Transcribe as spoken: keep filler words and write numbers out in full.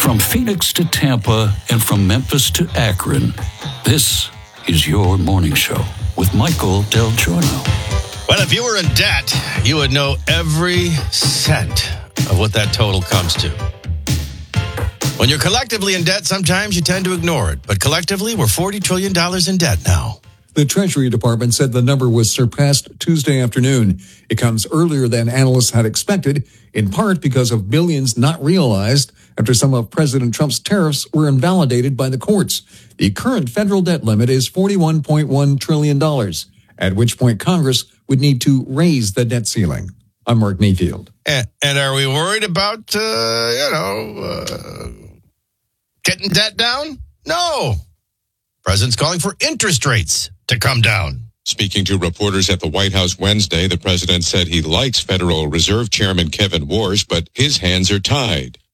From Phoenix to Tampa and from Memphis to Akron, this is your morning show with Michael Del Giorno. Well, if you were in debt, you would know every cent of what that total comes to. When you're collectively in debt, sometimes you tend to ignore it. But collectively, we're forty trillion dollars in debt now. The Treasury Department said the number was surpassed Tuesday afternoon. It comes earlier than analysts had expected, in part because of billions not realized after some of President Trump's tariffs were invalidated by the courts. The current federal debt limit is forty-one point one trillion dollars, at which point Congress would need to raise the debt ceiling. I'm Mark Mayfield. And, and are we worried about, uh, you know, uh, getting debt down? No. President's calling for interest rates to come down. Speaking to reporters at the White House Wednesday, the president said he likes Federal Reserve Chairman Kevin Warsh, but his hands are tied.